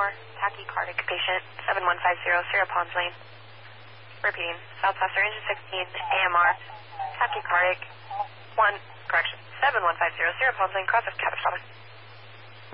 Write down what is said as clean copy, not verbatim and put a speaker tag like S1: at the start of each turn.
S1: Baltimore, tachycardic patient, 7150, Sierra Palms Lane. Repeating, Southwestern engine 16, AMR, tachycardic, 7150, Sierra Palms Lane, cross of catastrophic.